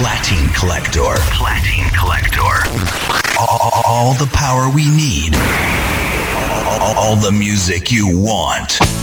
Platine Collector. Platine Collector. All the power we need. All the music you want.